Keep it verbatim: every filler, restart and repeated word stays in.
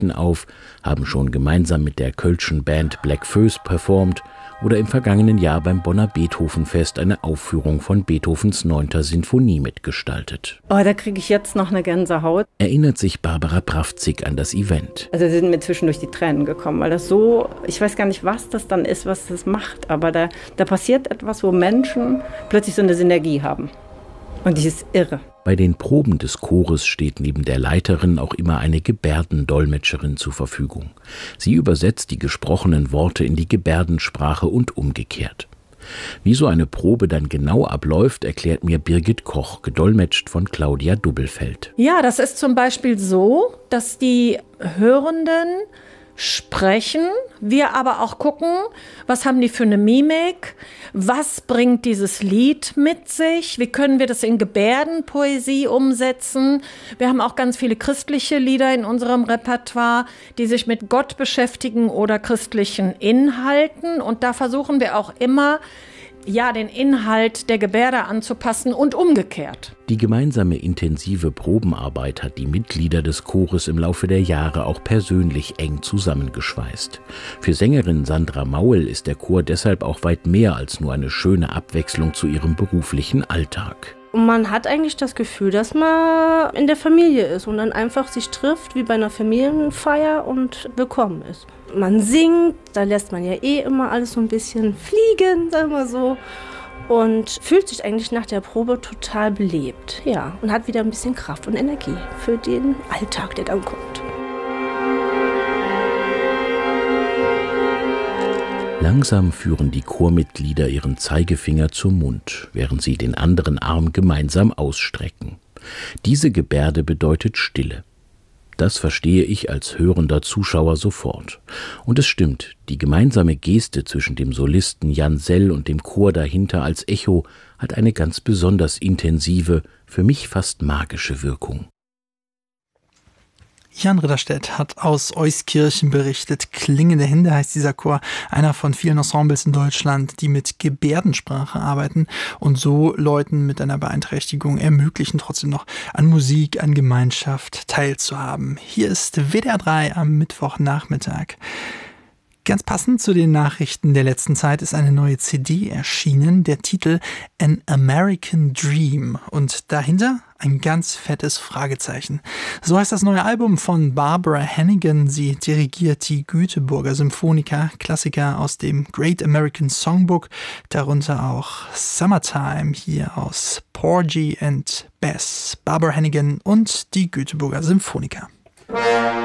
Projekten auf, haben schon gemeinsam mit der kölschen Band Black Föß performt oder im vergangenen Jahr beim Bonner Beethovenfest eine Aufführung von Beethovens neunter Sinfonie mitgestaltet. Oh, da kriege ich jetzt noch eine Gänsehaut. Erinnert sich Barbara Pravzig an das Event. Also da sind mir zwischendurch die Tränen gekommen, weil das so, ich weiß gar nicht, was das dann ist, was das macht, aber da, da passiert etwas, wo Menschen plötzlich so eine Synergie haben. Und die ist irre. Bei den Proben des Chores steht neben der Leiterin auch immer eine Gebärdendolmetscherin zur Verfügung. Sie übersetzt die gesprochenen Worte in die Gebärdensprache und umgekehrt. Wie so eine Probe dann genau abläuft, erklärt mir Birgit Koch, gedolmetscht von Claudia Dubbelfeld. Ja, das ist zum Beispiel so, dass die Hörenden sprechen, wir aber auch gucken, was haben die für eine Mimik, was bringt dieses Lied mit sich, wie können wir das in Gebärdenpoesie umsetzen. Wir haben auch ganz viele christliche Lieder in unserem Repertoire, die sich mit Gott beschäftigen oder christlichen Inhalten, und da versuchen wir auch immer, ja, den Inhalt der Gebärde anzupassen und umgekehrt. Die gemeinsame intensive Probenarbeit hat die Mitglieder des Chores im Laufe der Jahre auch persönlich eng zusammengeschweißt. Für Sängerin Sandra Maul ist der Chor deshalb auch weit mehr als nur eine schöne Abwechslung zu ihrem beruflichen Alltag. Und man hat eigentlich das Gefühl, dass man in der Familie ist und dann einfach sich trifft wie bei einer Familienfeier und willkommen ist. Man singt, da lässt man ja eh immer alles so ein bisschen fliegen, sagen wir so. Und fühlt sich eigentlich nach der Probe total belebt. Ja, und hat wieder ein bisschen Kraft und Energie für den Alltag, der dann kommt. Langsam führen die Chormitglieder ihren Zeigefinger zum Mund, während sie den anderen Arm gemeinsam ausstrecken. Diese Gebärde bedeutet Stille. Das verstehe ich als hörender Zuschauer sofort. Und es stimmt, die gemeinsame Geste zwischen dem Solisten Jan Sell und dem Chor dahinter als Echo hat eine ganz besonders intensive, für mich fast magische Wirkung. Jan Ritterstedt hat aus Euskirchen berichtet. Klingende Hände heißt dieser Chor, einer von vielen Ensembles in Deutschland, die mit Gebärdensprache arbeiten und so Leuten mit einer Beeinträchtigung ermöglichen, trotzdem noch an Musik, an Gemeinschaft teilzuhaben. Hier ist W D R drei am Mittwochnachmittag. Ganz passend zu den Nachrichten der letzten Zeit ist eine neue C D erschienen, der Titel An American Dream, und dahinter ein ganz fettes Fragezeichen. So heißt das neue Album von Barbara Hannigan. Sie dirigiert die Göteborger Symphoniker, Klassiker aus dem Great American Songbook, darunter auch Summertime hier aus Porgy and Bess, Barbara Hannigan und die Göteborger Symphoniker.